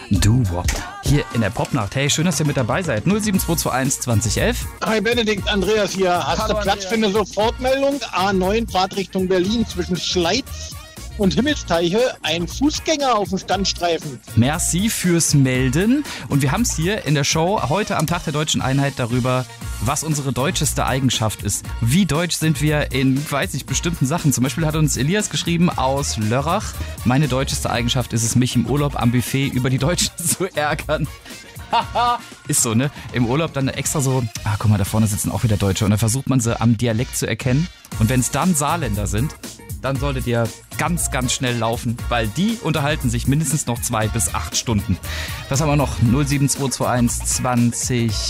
Doo-Wop. Hier in der Popnacht. Hey, schön, dass ihr mit dabei seid. 07221 2011. Hi Benedikt, Andreas hier. Hast du Platz für eine Sofortmeldung? A9 Fahrtrichtung Berlin zwischen Schleiz und Himmelsteiche. Ein Fußgänger auf dem Standstreifen. Merci fürs Melden. Und wir haben es hier in der Show heute am Tag der Deutschen Einheit darüber, was unsere deutscheste Eigenschaft ist. Wie deutsch sind wir in, weiß ich, bestimmten Sachen. Zum Beispiel hat uns Elias geschrieben aus Lörrach. Meine deutscheste Eigenschaft ist es, mich im Urlaub am Buffet über die Deutschen zu ärgern. Ist so, ne? Im Urlaub dann extra so, guck mal, da vorne sitzen auch wieder Deutsche. Und dann versucht man sie am Dialekt zu erkennen. Und wenn es dann Saarländer sind, dann solltet ihr ganz, ganz schnell laufen, weil die unterhalten sich mindestens noch 2 bis 8 Stunden. Was haben wir noch? 07221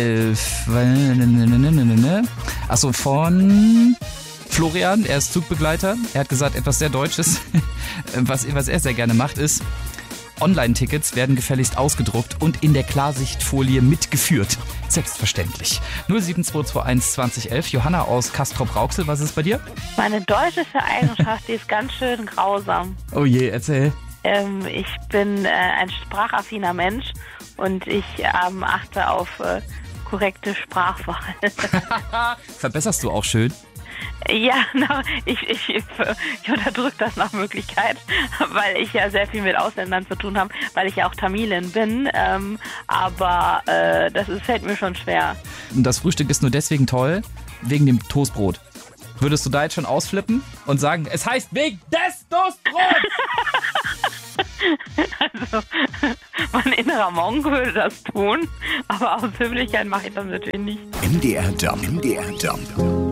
2011. Achso, von Florian, er ist Zugbegleiter. Er hat gesagt, etwas sehr Deutsches, was er sehr gerne macht, ist: Online-Tickets werden gefälligst ausgedruckt und in der Klarsichtfolie mitgeführt. Selbstverständlich. 07221 2011. Johanna aus Castrop-Rauxel, was ist bei dir? Meine deutscheste Eigenschaft, die ist ganz schön grausam. Oh je, erzähl. Ich bin ein sprachaffiner Mensch und ich achte auf korrekte Sprachwahl. Verbesserst du auch schön? Ja, ich unterdrücke das nach Möglichkeit, weil ich ja sehr viel mit Ausländern zu tun habe, weil ich ja auch Tamilin bin, aber das fällt mir schon schwer. Und das Frühstück ist nur deswegen toll, wegen dem Toastbrot. Würdest du da jetzt schon ausflippen und sagen, es heißt wegen des Toastbrots? Also, mein innerer Monk würde das tun, aber aus Höflichkeit mache ich das natürlich nicht. MDR Jump.